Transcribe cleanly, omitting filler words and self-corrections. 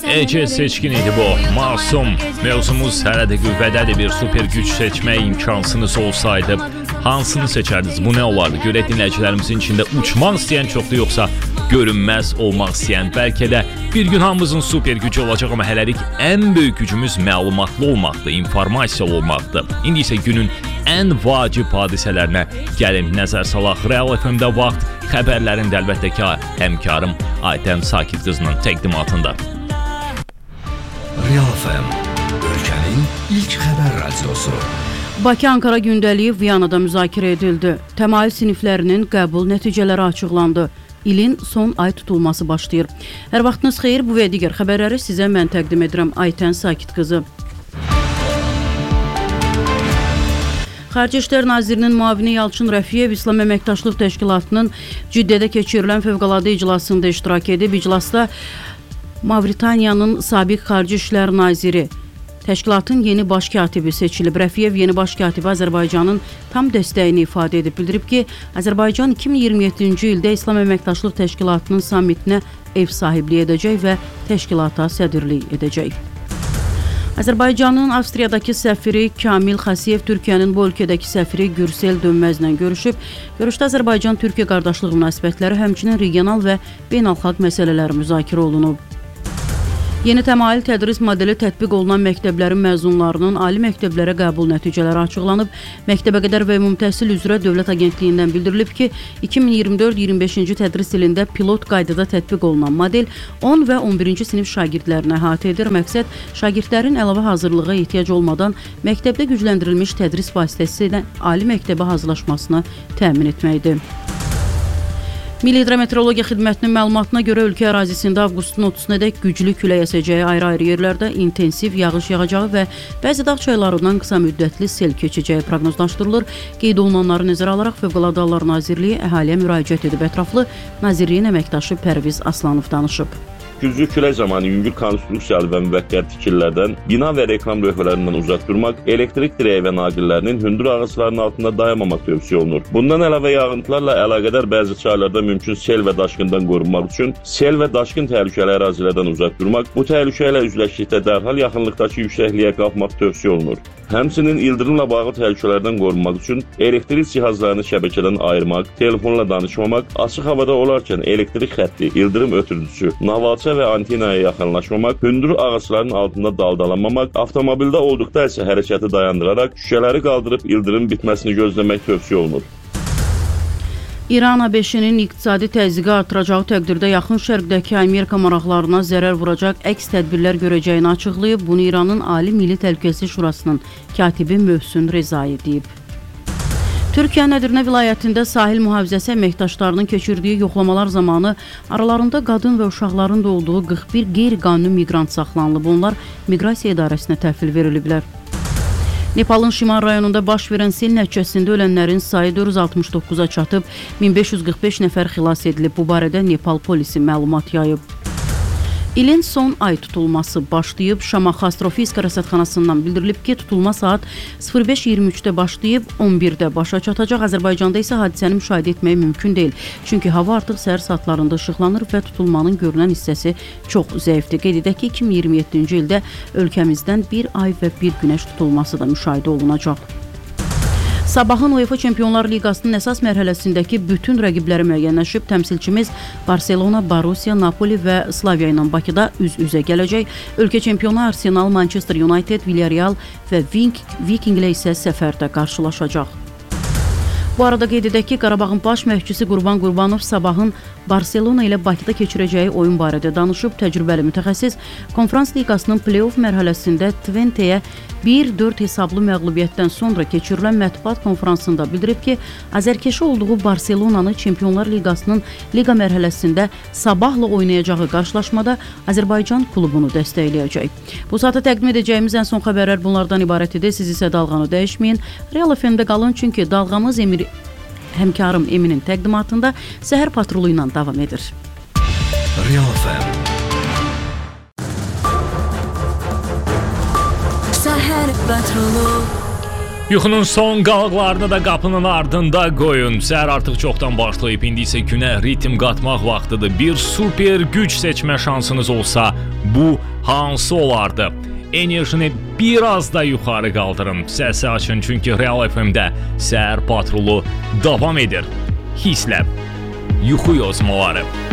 Ece Seçkin idi bu. Masum. Mevzumuz hələ də qüvvədədir. Bir super güc seçmək imkansınız olsaydı hansını seçərdiniz? Bu nə olardı? Görək dinləyicilərimizin içində uçmaq istəyən çoxdur, yoxsa görünməz olmaq istəyən? Bəlkə də bir gün hamımızın super gücü olacaq, amma hələlik ən böyük gücümüz məlumatlı olmaqdır, informasiya olmaqdır. İndi isə günün ən vacib hadisələrinə gəlin nəzər salaq. Real FM-də vaxt xəbərlərində əlbəttə ki, həmkarım Aytən Sakit qızının təqdimatında. Real FM, ölkənin ilk xəbər radiosu. Bakı-Ankara gündəliyi Viyanada müzakirə edildi. Təmayül siniflərinin qəbul nəticələri açıqlandı. İlin son ay tutulması başlayır. Hər vaxtınız xeyir, bu və digər xəbərləri sizə mən təqdim edirəm. Aytən Sakit qızı. Xarici İşlər Nazirinin müavini Yalçın Rəfiyev İslam Əməkdaşlıq Təşkilatının Ciddədə keçirilən fövqəladə iclasında iştirak edib. İclasda Mavritaniyanın sabiq Xarici İşlər Naziri, təşkilatın yeni baş katibi seçilib. Rəfiyev yeni baş katibi Azərbaycanın tam dəstəyini ifadə edib. Bildirib ki, Azərbaycan 2027-ci ildə İslam Əməkdaşlıq Təşkilatının sammitinə ev sahibliyi edəcək və təşkilata sədrlik edəcək. Azərbaycanın Avstriyadakı səfiri Kamil Xasiyev Türkiyənin bu ölkədəki səfiri Gürsel Dönməzlə görüşüb. Görüşdə Azərbaycan-Türkiyə qardaşlıq münasibətləri, həmçinin regional və beynəlxalq məsələlər müzakirə olunub. Yeni təmayül tədris modeli tətbiq olunan məktəblərin məzunlarının ali məktəblərə qəbul nəticələri açıqlanıb. Məktəbəqədər və ümumi təhsil üzrə Dövlət Agentliyindən bildirilib ki, 2024-25-ci tədris ilində pilot qaydada tətbiq olunan model 10 və 11-ci sinif şagirdlərini əhatə edir. Məqsəd şagirdlərin əlavə hazırlığa ehtiyac olmadan məktəbdə gücləndirilmiş tədris vasitəsilə ali məktəbə hazırlaşmasını təmin etməkdir. Milli Hidrometeorologiya Xidmətinin məlumatına görə ölkə ərazisində avqustun 30-nədək güclü külək əsəcəyi, ayrı-ayrı yerlərdə intensiv yağış yağacağı və bəzi dağ çaylarından qısa müddətli sel keçəcəyi proqnozlaşdırılır. Qeyd olunanları nəzərə alaraq Fövqəladə Hallar Nazirliyi əhaliyə müraciət edib. Ətraflı Nazirliyin əməkdaşı Pərviz Aslanov danışıb. Güclü külək zamanı yüngül konstruksiyalı və müvəqqəti tikililərdən, bina və reklam lövhələrindən uzaq durmaq, elektrik dirəyi və naqillərinin hündür ağacların altında dayanmamaq tövsiyə olunur. Bundan əlavə yağıntılarla əlaqədar bəzi çaylarda mümkün sel və daşqından qorunmaq üçün sel və daşqın təhlükəli ərazilərdən uzaq durmaq, bu təhlükə ilə üzləşdikdə dərhal yaxınlıqdakı yüksəkliyə qalxmaq tövsiyə olunur. Həmçinin ildırımla bağlı təhlükələrdən qorunmaq üçün elektrik cihazlarını şəbəkədən ayırmaq, telefonla danışmamaq, açıq havada olarkən elektrik xətti, ildırım ötürücüsü, navalça və antenaya yaxınlaşmamaq, hündür ağacların altında daldalanmamaq, avtomobildə olduqda isə hərəkəti dayandıraraq şüşələri qaldırıb ildırım bitməsini gözləmək tövsiyə olunur. İran ABŞ-nin iqtisadi təzyiqi artıracağı təqdirdə yaxın şərqdəki Amerika maraqlarına zərər vuracaq əks tədbirlər görəcəyini açıqlayıb. Bunu İranın Ali Milli Təhlükəsizlik Şurasının katibi Mövsün Rezayi deyib. Türkiyənin Ədirnə vilayətində sahil mühafizəsi əməkdaşlarının keçirdiyi yoxlamalar zamanı aralarında qadın və uşaqların da olduğu 41 qeyri-qanuni miqrant saxlanılıb. Onlar Miqrasiya İdarəsinə təhvil veriliblər. Nepalın şimal rayonunda baş verən sel nəticəsində ölənlərin sayı 469-a çatıb, 1545 nəfər xilas edilib. Bu barədə Nepal polisi məlumat yayıb. İlin son ay tutulması başlayıb. Şamaxı Astrofizika rəsədxanasından bildirilib ki, tutulma saat 05:23-də başlayıb, 11-də başa çatacaq. Azərbaycanda isə hadisəni müşahidə etmək mümkün deyil. Çünki hava artıq səhər saatlarında işıqlanır və tutulmanın görünən hissəsi çox zəifdir. Qeyd edək ki, 2027-ci ildə ölkəmizdən bir ay və bir günəş tutulması da müşahidə olunacaq. Sabahın UEFA Çempionlar Liqasının əsas mərhələsindəki bütün rəqibləri müəyyənləşib. Təmsilçimiz Barcelona, Borussia, Napoli və Slavia ilə Bakıda üz-üzə gələcək. Ölkə çempionu Arsenal, Manchester United, Villarreal və Viking ilə isə səfərdə qarşılaşacaq. Bu arada qeyd edək ki, Qarabağın baş məşqçisi Qurban Qurbanov Sabahın Barcelona ilə Bakıda keçirəcəyi oyun barədə danışıb. Təcrübəli mütəxəssis Konferans Liqasının play-off mərhələsində Twenteyə 1-4 hesablı məğlubiyyətdən sonra keçirilən mətbuat konferansında bildirib ki, azərkeşi olduğu Barcelonanı Çempionlar Liqasının liqa mərhələsində Sabahla oynayacağı qarşılaşmada Azərbaycan klubunu dəstəkləyəcək. Bu saata təqdim edəcəyimiz ən son xəbərlər bunlardan ibarət edir. Siz isə dalğanı dəyişməyin. Real FM-də qalın, çünki dalğamız həmkarım Eminin təqdimatında Səhər Patrolu ilə davam edir. Real FM Səhər Patrolu Yuxunun son qalıqlarını da qapının ardında qoyun. Səhər artıq çoxdan başlayıb, indi isə günə ritm qatmaq vaxtıdır. Bir super güc seçmə şansınız olsa, bu hansı olardı? Enerjini biraz da yuxarı qaldırın. Səsi açın, çünki Real FM-də Səhər Patrulu davam edir. Hisslər, yuxu yozmaları.